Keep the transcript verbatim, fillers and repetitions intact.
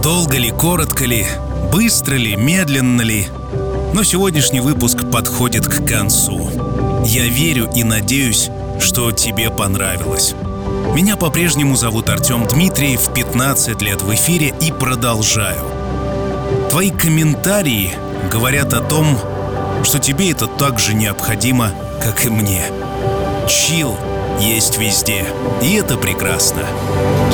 Долго ли, коротко ли, быстро ли, медленно ли, но сегодняшний выпуск подходит к концу. Я верю и надеюсь, что тебе понравилось. Меня по-прежнему зовут Артем Дмитриев, пятнадцать лет в эфире и продолжаю. Твои комментарии говорят о том, что тебе это так же необходимо, как и мне. Чилл есть везде, и это прекрасно.